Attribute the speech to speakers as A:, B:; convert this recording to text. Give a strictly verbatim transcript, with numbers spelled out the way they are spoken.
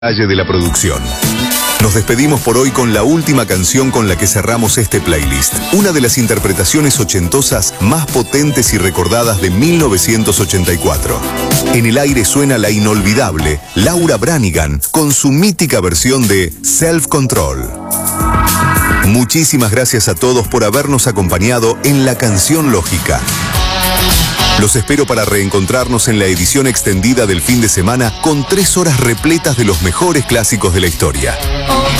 A: Detalle de la producción. Nos despedimos por hoy con la última canción con la que cerramos este playlist. Una de las interpretaciones ochentosas más potentes y recordadas de mil novecientos ochenta y cuatro. En el aire suena la inolvidable Laura Branigan con su mítica versión de Self Control. Muchísimas gracias a todos por habernos acompañado en La Canción Lógica. Los espero para reencontrarnos en la edición extendida del fin de semana con tres horas repletas de los mejores clásicos de la historia.